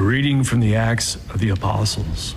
reading from the Acts of the Apostles.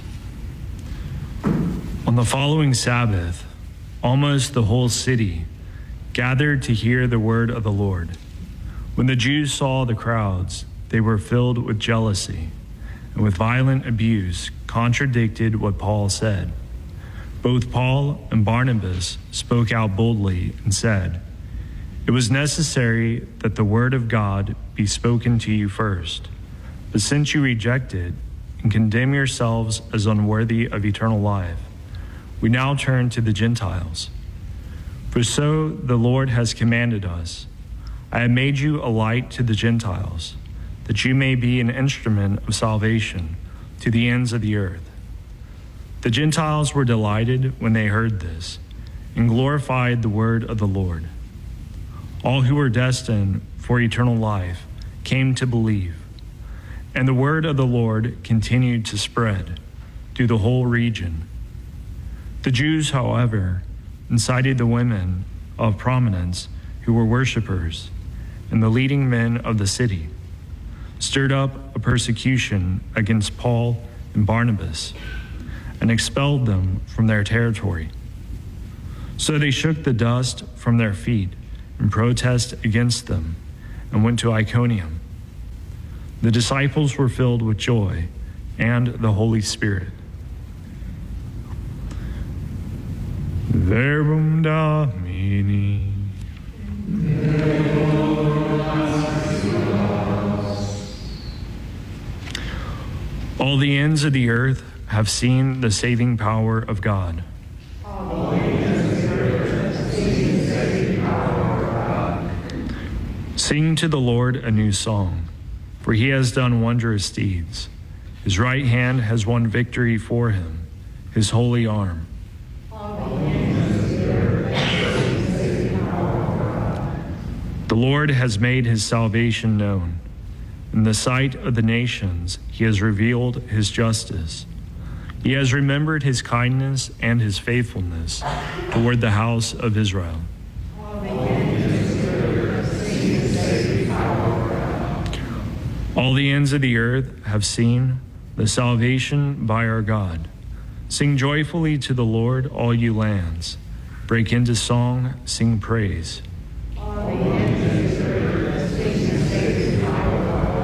On the following Sabbath, almost the whole city gathered to hear the word of the Lord. When the Jews saw the crowds, they were filled with jealousy and with violent abuse contradicted what Paul said. Both Paul and Barnabas spoke out boldly and said, "It was necessary that the word of God be spoken to you first. But since you reject it and condemn yourselves as unworthy of eternal life, we now turn to the Gentiles. For so the Lord has commanded us, I have made you a light to the Gentiles, that you may be an instrument of salvation to the ends of the earth." The Gentiles were delighted when they heard this and glorified the word of the Lord. All who were destined for eternal life came to believe, and the word of the Lord continued to spread through the whole region. The Jews, however, incited the women of prominence who were worshipers and the leading men of the city, stirred up a persecution against Paul and Barnabas, and expelled them from their territory. So they shook the dust from their feet in protest against them and went to Iconium. The disciples were filled with joy and the Holy Spirit. Verbum Domini. All the ends of the earth have seen the saving power of God. All the ends of the earth have seen the saving power of God. Sing to the Lord a new song, for he has done wondrous deeds. His right hand has won victory for him, his holy arm. All the ends of the earth have seen the saving power of God. The Lord has made his salvation known. In the sight of the nations, he has revealed his justice. He has remembered his kindness and his faithfulness toward the house of Israel. All the ends of the earth have seen the saving power of God. All the ends of the earth have seen the salvation by our God. Sing joyfully to the Lord, all you lands. Break into song, sing praise.